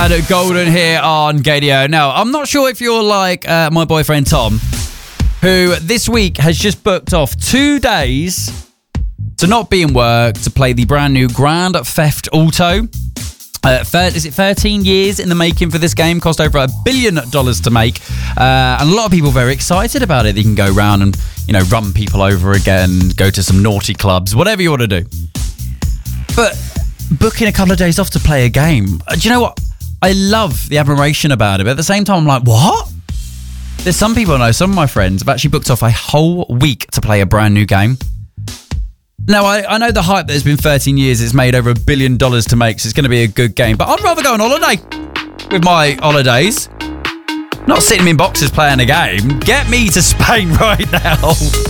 and Golden here on Gadio. Now, I'm not sure if you're like my boyfriend Tom, who this week has just booked off 2 days to not be in work to play the brand new Grand Theft Auto. Is it 13 years in the making for this game? Cost over $1 billion to make. And a lot of people are very excited about it. You can go around and, run people over again, go to some naughty clubs, whatever you want to do. But booking a couple of days off to play a game, do you know what? I love the admiration about it. But at the same time, I'm like, what? There's some people I know, some of my friends have actually booked off a whole week to play a brand new game. Now, I know the hype that has been 13 years, it's made over $1 billion to make, so it's going to be a good game. But I'd rather go on holiday with my holidays. Not sitting in boxes playing a game. Get me to Spain right now.